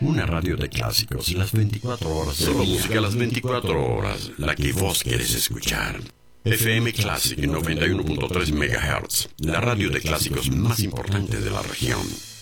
Una radio de clásicos, las 24 horas. Solo música las 24 horas, la que vos querés escuchar. FM Classic 91.3 MHz, la radio de clásicos más importante de la región.